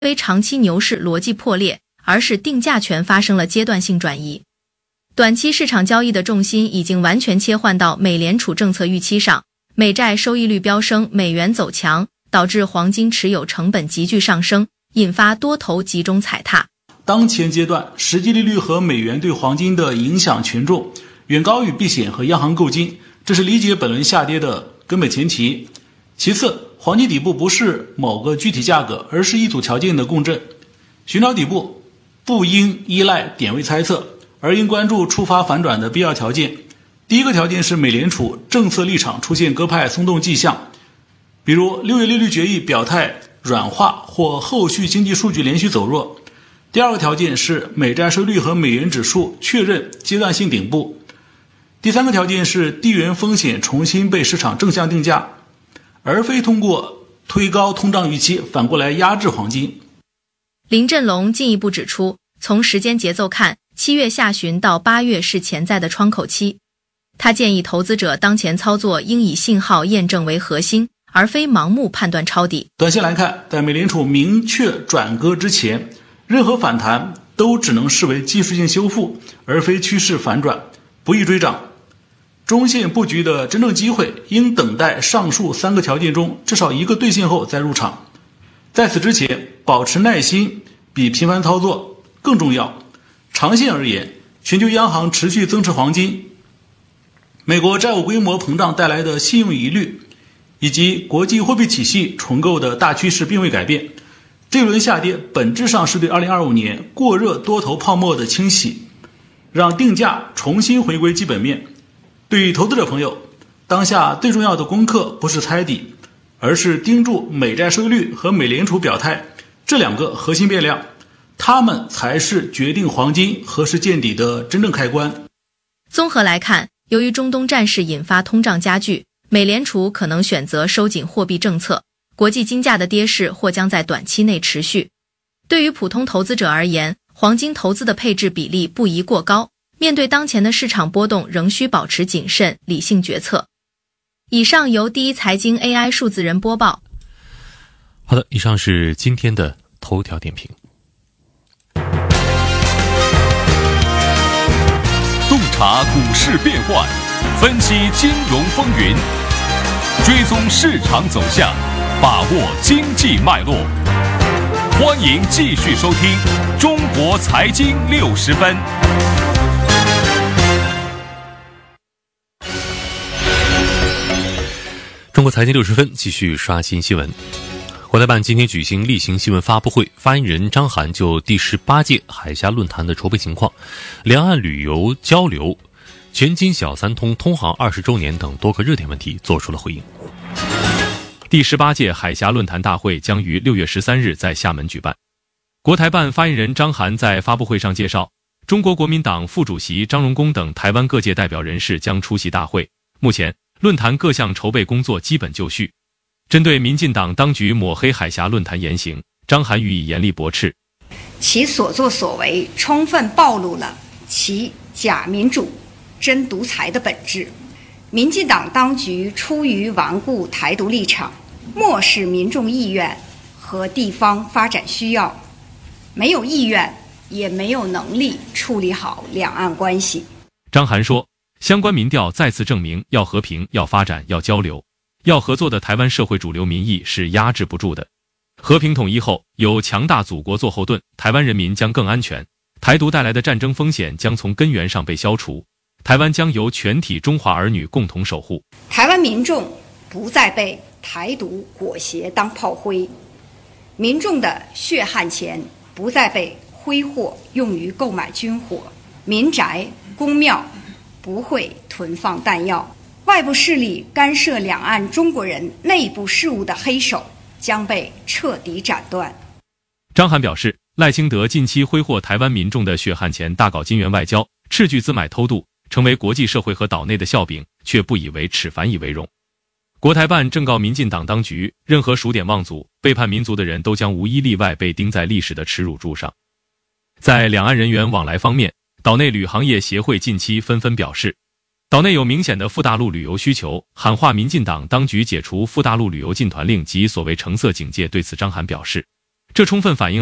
为长期牛市逻辑破裂，而使定价权发生了阶段性转移。短期市场交易的重心已经完全切换到美联储政策预期上，美债收益率飙升，美元走强，导致黄金持有成本急剧上升，引发多头集中踩踏。 当前阶段，实际利率和美元对黄金的影响权重远高于避险和央行购金，这是理解本轮下跌的根本前提。其次，黄金底部不是某个具体价格，而是一组条件的共振。寻找底部不应依赖点位猜测，而应关注触发反转的必要条件。第一个条件是美联储政策立场出现鸽派松动迹象，比如6月利率决议表态软化或后续经济数据连续走弱。第二个条件是美债收益率和美元指数确认阶段性顶部。第三个条件是地缘风险重新被市场正向定价，而非通过推高通胀预期反过来压制黄金。 林振龙进一步指出，从时间节奏看，7月下旬到8月是潜在的窗口期。他建议投资者当前操作应以信号验证为核心，而非盲目判断抄底。 短线来看，在美联储明确转鸽之前，任何反弹都只能视为技术性修复，而非趋势反转，不宜追涨。中线布局的真正机会应等待上述3个条件中至少一个兑现后再入场。在此之前，保持耐心比频繁操作更重要。长线而言，全球央行持续增持黄金，美国债务规模膨胀带来的信用疑虑，以及国际货币体系重构的大趋势并未改变。这轮下跌本质上是对2025年过热多头泡沫的清洗，让定价重新回归基本面。对于投资者朋友，当下最重要的功课不是猜底，而是盯住美债收益率和美联储表态这2个核心变量，它们才是决定黄金何时见底的真正开关。 综合来看，由于中东战事引发通胀加剧，美联储可能选择收紧货币政策，国际金价的跌势或将在短期内持续。对于普通投资者而言，黄金投资的配置比例不宜过高，面对当前的市场波动，仍需保持谨慎，理性决策。以上由第一财经 AI 数字人播报。 好的，以上是今天的头条点评。 洞察股市变幻，分析金融风云，追踪市场走向，把握经济脉络。欢迎继续收听《中国财经60分》。 中国财经60分继续刷新新闻。国台办今天举行例行新闻发布会，发言人张涵就第18届海峡论坛的筹备情况、两岸旅游交流、全金小三通通航20周年等多个热点问题做出了回应。 第18届海峡论坛大会将于6月13日在厦门举办。国台办发言人张涵在发布会上介绍，中国国民党副主席张荣恭等台湾各界代表人士将出席大会。目前论坛各项筹备工作基本就绪。针对民进党当局抹黑海峡论坛言行，张涵予以严厉驳斥。 其所作所为充分暴露了其假民主、真独裁的本质。民进党当局出于顽固台独立场，漠视民众意愿和地方发展需要，没有意愿也没有能力处理好两岸关系。 张涵说，相关民调再次证明，要和平、要发展、要交流、要合作的台湾社会主流民意是压制不住的。和平统一后，有强大祖国做后盾，台湾人民将更安全，台独带来的战争风险将从根源上被消除，台湾将由全体中华儿女共同守护。 台湾民众不再被台独裹挟当炮灰，民众的血汗钱不再被挥霍用于购买军火，民宅、公庙不会囤放弹药，外部势力干涉两岸中国人内部事务的黑手将被彻底斩断。 张涵表示，赖清德近期挥霍台湾民众的血汗钱，大搞金援外交，斥巨资买偷渡，成为国际社会和岛内的笑柄，却不以为耻，反以为荣。国台办正告民进党当局，任何数典忘祖、背叛民族的人都将无一例外被钉在历史的耻辱柱上。在两岸人员往来方面，岛内旅行业协会近期纷纷表示，岛内有明显的赴大陆旅游需求，喊话民进党当局解除赴大陆旅游禁团令及所谓橙色警戒。对此，张涵表示， 这充分反映